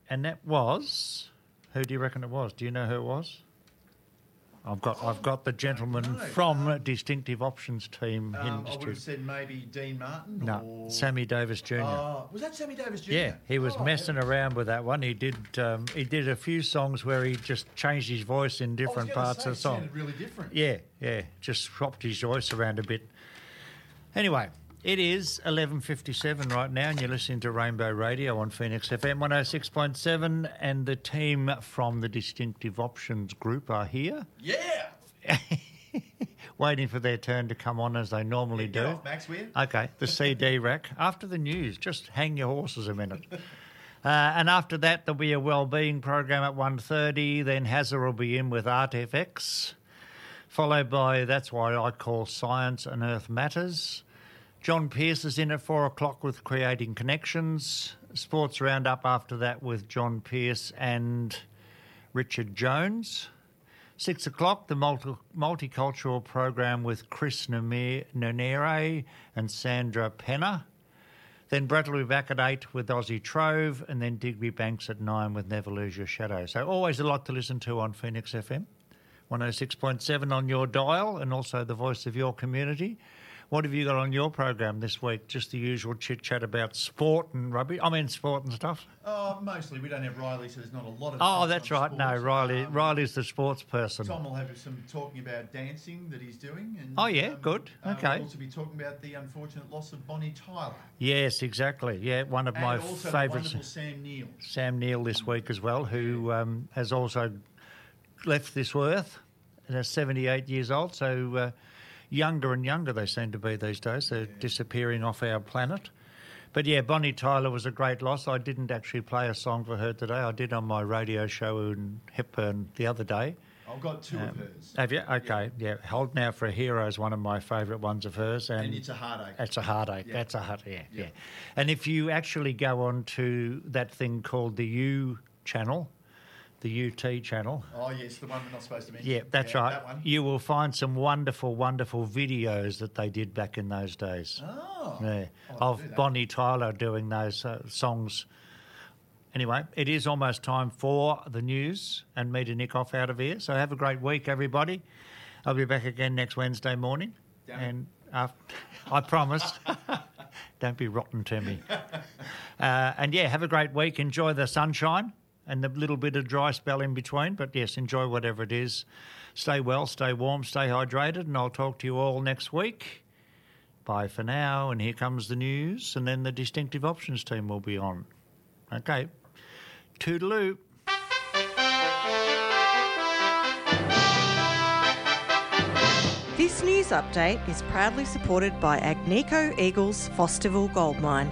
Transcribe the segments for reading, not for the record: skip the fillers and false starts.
And that was... Who do you reckon it was? Do you know who it was? I've got the gentleman from Distinctive Options team. I would have said maybe Dean Martin. No, or... Sammy Davis Jr. Was that Sammy Davis Jr.? Yeah, he was messing around with that one. He did a few songs where he just changed his voice in different parts of the song. It sounded really different. Yeah, just swapped his voice around a bit. Anyway, it is 11:57 right now, and you're listening to Rainbow Radio on Phoenix FM 106.7, and the team from the Distinctive Options group are here. Yeah! Waiting for their turn to come on as they normally do. Get off, Max, will you? Okay, the CD rack. After the news, just hang your horses a minute. And after that, there'll be a wellbeing program at 1:30. Then Hazza will be in with ArtFX, followed by That's Why I Call Science and Earth Matters. John Pearce is in at 4 o'clock with Creating Connections. Sports Roundup after that with John Pearce and Richard Jones. 6 o'clock, the multicultural program with Chris Nonere and Sandra Penner. Then Brett will be back at 8 with Aussie Trove, and then Digby Banks at 9 with Never Lose Your Shadow. So always a lot to listen to on Phoenix FM. 106.7 on your dial, and also the voice of your community. What have you got on your program this week? Just the usual chit-chat about sport and rugby? I mean, sport and stuff? Mostly. We don't have Riley, so there's not a lot of... Oh, that's right. Sports. No, Riley's the sports person. Tom will have some talking about dancing that he's doing. And, oh, yeah, good. Okay. We'll also be talking about the unfortunate loss of Bonnie Tyler. Yes, exactly. Yeah, one of my favourites. And also the wonderful Sam Neill. Sam Neill this week as well, who has also left this earth. He's 78 years old, so... younger and younger they seem to be these days. They're disappearing off our planet. But, yeah, Bonnie Tyler was a great loss. I didn't actually play a song for her today. I did on my radio show in Hepburn the other day. I've got two of hers. Have you? Okay, yeah. Hold Now for a Hero is one of my favourite ones of hers. And It's a Heartache. It's a Heartache. Yeah. That's a heartache, yeah. And if you actually go on to that thing called the U channel, the UT channel. Oh, yes, the one we're not supposed to mention. Yeah, that's right. That one. You will find some wonderful, wonderful videos that they did back in those days. Oh. Yeah, of Bonnie Tyler doing those songs. Anyway, it is almost time for the news and me to nick off out of here. So have a great week, everybody. I'll be back again next Wednesday morning. And I promise. Don't be rotten to me. And, yeah, have a great week. Enjoy the sunshine and the little bit of dry spell in between. But, yes, enjoy whatever it is. Stay well, stay warm, stay hydrated, and I'll talk to you all next week. Bye for now, and here comes the news, and then the Distinctive Options team will be on. Okay. Toodaloo. This news update is proudly supported by Agnico Eagles Fosterville Gold Mine.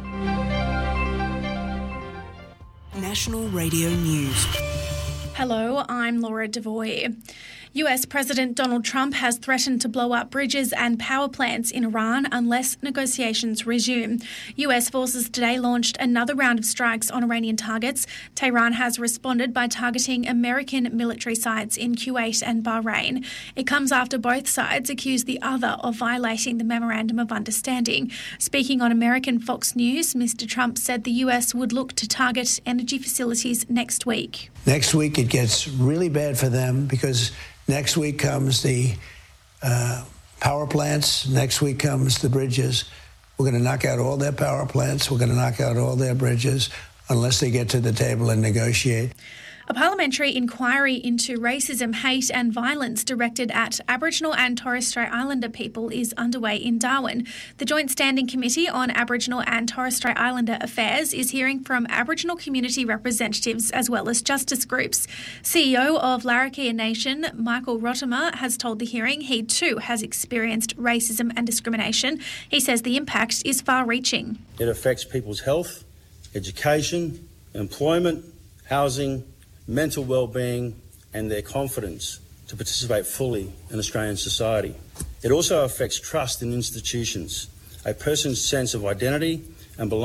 National Radio News. Hello, I'm Laura Devoy. US President Donald Trump has threatened to blow up bridges and power plants in Iran unless negotiations resume. US forces today launched another round of strikes on Iranian targets. Tehran has responded by targeting American military sites in Kuwait and Bahrain. It comes after both sides accused the other of violating the Memorandum of Understanding. Speaking on American Fox News, Mr. Trump said the US would look to target energy facilities next week. Next week it gets really bad for them because next week comes the power plants. Next week comes the bridges. We're going to knock out all their power plants. We're going to knock out all their bridges unless they get to the table and negotiate. A parliamentary inquiry into racism, hate and violence directed at Aboriginal and Torres Strait Islander people is underway in Darwin. The Joint Standing Committee on Aboriginal and Torres Strait Islander Affairs is hearing from Aboriginal community representatives as well as justice groups. CEO of Larrakia Nation, Michael Rottimer, has told the hearing he too has experienced racism and discrimination. He says the impact is far-reaching. It affects people's health, education, employment, housing, mental well-being and their confidence to participate fully in Australian society. It also affects trust in institutions, a person's sense of identity and belonging,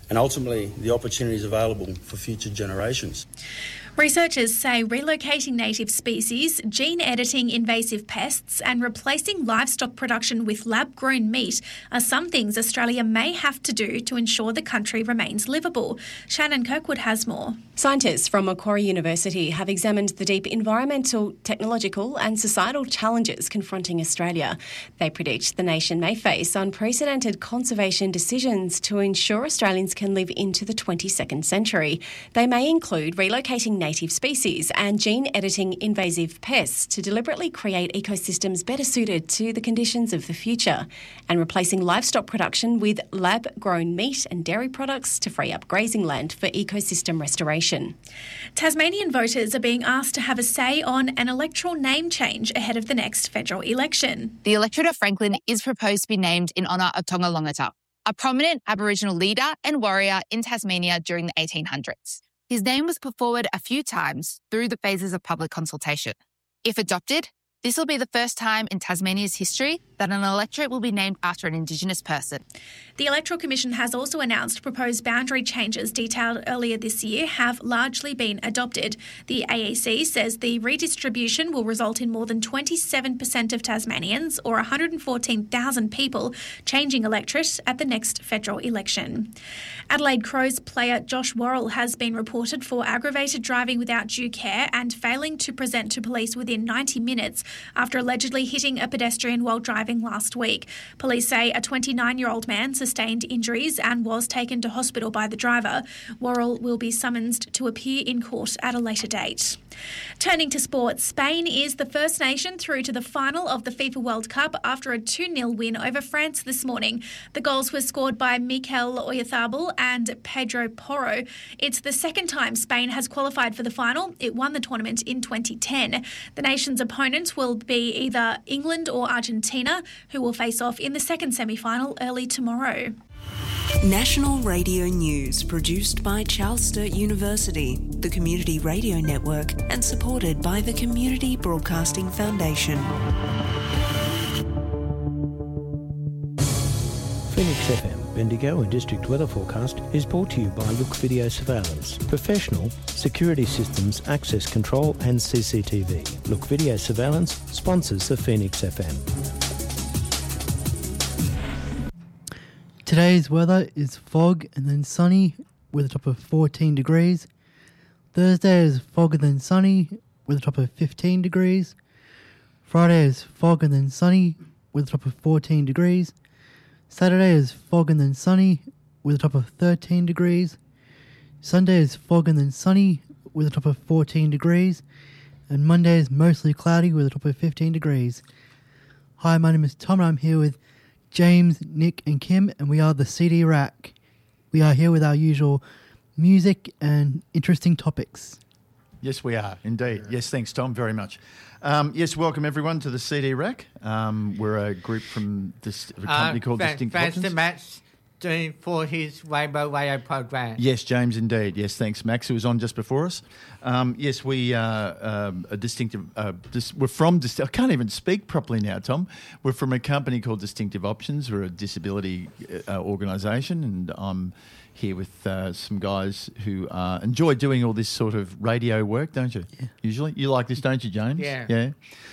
and ultimately the opportunities available for future generations. Researchers say relocating native species, gene editing invasive pests, and replacing livestock production with lab-grown meat are some things Australia may have to do to ensure the country remains livable. Shannon Kirkwood has more. Scientists from Macquarie University have examined the deep environmental, technological and societal challenges confronting Australia. They predict the nation may face unprecedented conservation decisions to ensure Australians can live into the 22nd century. They may include relocating native species and gene-editing invasive pests to deliberately create ecosystems better suited to the conditions of the future, and replacing livestock production with lab-grown meat and dairy products to free up grazing land for ecosystem restoration. Tasmanian voters are being asked to have a say on an electoral name change ahead of the next federal election. The electorate of Franklin is proposed to be named in honour of Tonga Longata, a prominent Aboriginal leader and warrior in Tasmania during the 1800s. His name was put forward a few times through the phases of public consultation. If adopted, this will be the first time in Tasmania's history that an electorate will be named after an Indigenous person. The Electoral Commission has also announced proposed boundary changes detailed earlier this year have largely been adopted. The AEC says the redistribution will result in more than 27% of Tasmanians, or 114,000 people, changing electorate at the next federal election. Adelaide Crows player Josh Worrell has been reported for aggravated driving without due care and failing to present to police within 90 minutes after allegedly hitting a pedestrian while driving last week. Police say a 29-year-old man sustained injuries and was taken to hospital by the driver. Worrell will be summoned to appear in court at a later date. Turning to sport, Spain is the first nation through to the final of the FIFA World Cup after a 2-0 win over France this morning. The goals were scored by Mikel Oyarzabal and Pedro Porro. It's the second time Spain has qualified for the final. It won the tournament in 2010. The nation's opponents will be either England or Argentina, who will face off in the second semi-final early tomorrow. National Radio News, produced by Charles Sturt University, the Community Radio Network, and supported by the Community Broadcasting Foundation. Phoenix FM, Bendigo and District Weather Forecast is brought to you by Look Video Surveillance. Professional security systems, access control and CCTV. Look Video Surveillance sponsors the Phoenix FM. Today's weather is fog and then sunny with a top of 14 degrees. Thursday is fog and then sunny with a top of 15 degrees. Friday is fog and then sunny with a top of 14 degrees. Saturday is fog and then sunny with a top of 13 degrees. Sunday is fog and then sunny with a top of 14 degrees. And Monday is mostly cloudy with a top of 15 degrees. Hi, my name is Tom and I'm here with James, Nick and Kim, and we are the CD Rack. We are here with our usual music and interesting topics. Yes, we are, indeed. Yes, thanks, Tom, very much. Yes, welcome everyone to the CD Rack. We're a group from a company called Distinct Options. Thanks to Max for his Rainbow Radio program. Yes, James, indeed. Yes, thanks, Max, who was on just before us. Yes, we are a distinctive... we're from... I can't even speak properly now, Tom. We're from a company called Distinctive Options. We're a disability organisation, and I'm here with some guys who enjoy doing all this sort of radio work, don't you? Yeah. Usually. You like this, don't you, James? Yeah. Yeah.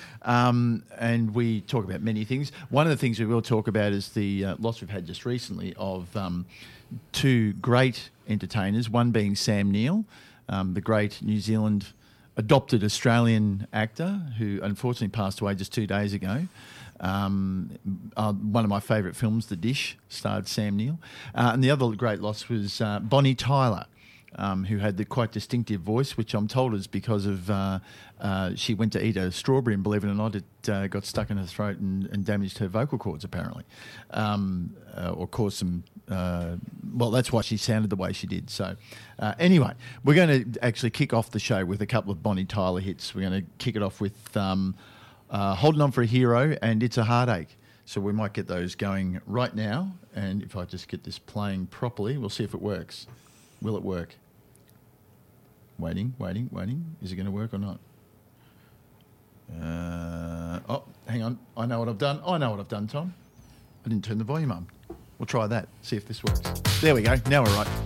And we talk about many things. One of the things we will talk about is the loss we've had just recently of two great entertainers, one being Sam Neill, the great New Zealand adopted Australian actor who unfortunately passed away just 2 days ago. One of my favourite films, The Dish, starred Sam Neill. And the other great loss was Bonnie Tyler, who had the quite distinctive voice, which I'm told is because of she went to eat a strawberry and, believe it or not, it got stuck in her throat and damaged her vocal cords, apparently, or caused some... well, that's why she sounded the way she did. So anyway, we're going to actually kick off the show with a couple of Bonnie Tyler hits. We're going to kick it off with Holding On For a Hero and It's a Heartache. So we might get those going right now. And if I just get this playing properly, we'll see if it works. Will it work? Waiting. Is it going to work or not? Oh, hang on. I know what I've done, Tom. I didn't turn the volume on. We'll try that, see if this works. There we go. Now we're right.